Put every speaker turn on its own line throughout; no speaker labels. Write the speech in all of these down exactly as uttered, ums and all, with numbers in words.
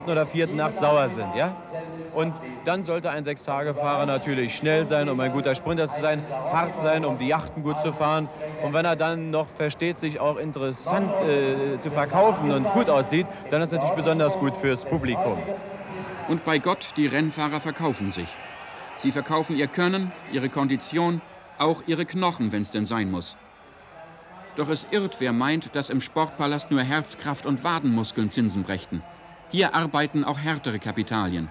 oder vierten Nacht sauer sind, ja? Und dann sollte ein Sechstagefahrer natürlich schnell sein, um ein guter Sprinter zu sein, hart sein, um die Yachten gut zu fahren. Und wenn er dann noch versteht, sich auch interessant äh, zu verkaufen und gut aussieht, dann ist es natürlich besonders gut fürs Publikum.
Und bei Gott, die Rennfahrer verkaufen sich. Sie verkaufen ihr Können, ihre Kondition, auch ihre Knochen, wenn es denn sein muss. Doch es irrt, wer meint, dass im Sportpalast nur Herzkraft und Wadenmuskeln Zinsen brächten. Hier arbeiten auch härtere Kapitalien.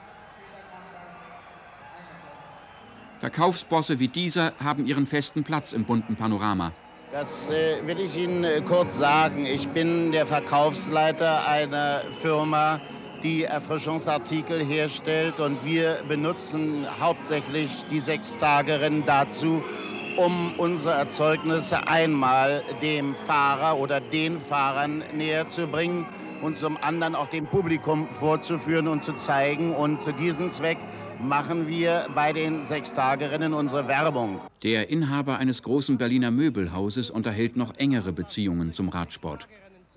Verkaufsbosse wie dieser haben ihren festen Platz im bunten Panorama.
Das äh, will ich Ihnen äh, kurz sagen. Ich bin der Verkaufsleiter einer Firma, die Erfrischungsartikel herstellt. Und wir benutzen hauptsächlich die Sechstagerennen dazu, um unsere Erzeugnisse einmal dem Fahrer oder den Fahrern näher zu bringen und zum anderen auch dem Publikum vorzuführen und zu zeigen. Und zu diesem Zweck machen wir bei den Sechstagerennen unsere Werbung.
Der Inhaber eines großen Berliner Möbelhauses unterhält noch engere Beziehungen zum Radsport.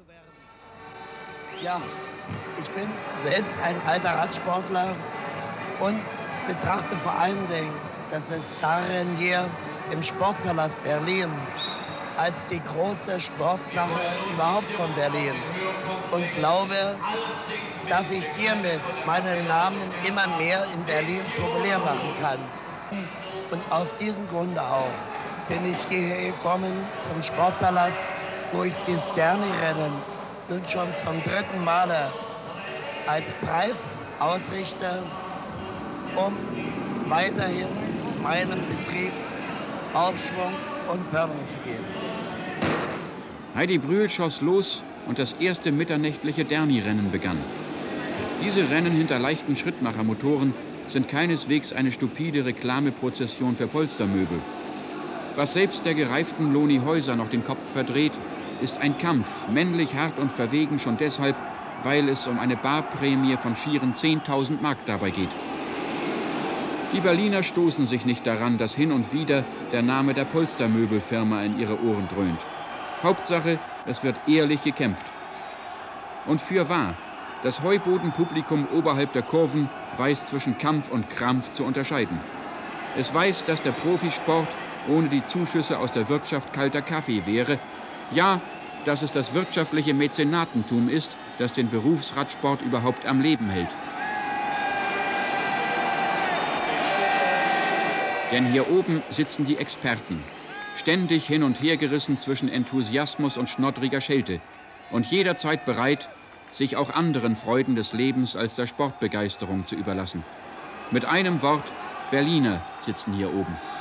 Ja, ich bin selbst ein alter Radsportler und betrachte vor allen Dingen das Sechstagerennen hier im Sportpalast Berlin als die große Sportsache überhaupt von Berlin und glaube, dass ich hiermit meinen Namen immer mehr in Berlin populär machen kann. Und aus diesem Grunde auch bin ich hierher gekommen zum Sportpalast, wo ich die Sterni-Rennen nun schon zum dritten Male als Preis ausrichte, um weiterhin meinem Betrieb Aufschwung und Förderung zu geben.
Heidi Brühl schoss los und das erste mitternächtliche Derni-Rennen begann. Diese Rennen hinter leichten Schrittmachermotoren sind keineswegs eine stupide Reklameprozession für Polstermöbel. Was selbst der gereiften Loni Häuser noch den Kopf verdreht, ist ein Kampf, männlich hart und verwegen schon deshalb, weil es um eine Barprämie von schieren zehntausend Mark dabei geht. Die Berliner stoßen sich nicht daran, dass hin und wieder der Name der Polstermöbelfirma in ihre Ohren dröhnt. Hauptsache, es wird ehrlich gekämpft. Und fürwahr, das Heubodenpublikum oberhalb der Kurven weiß zwischen Kampf und Krampf zu unterscheiden. Es weiß, dass der Profisport ohne die Zuschüsse aus der Wirtschaft kalter Kaffee wäre. Ja, dass es das wirtschaftliche Mäzenatentum ist, das den Berufsradsport überhaupt am Leben hält. Denn hier oben sitzen die Experten, ständig hin und her gerissen zwischen Enthusiasmus und schnoddriger Schelte und jederzeit bereit, sich auch anderen Freuden des Lebens als der Sportbegeisterung zu überlassen. Mit einem Wort, Berliner sitzen hier oben.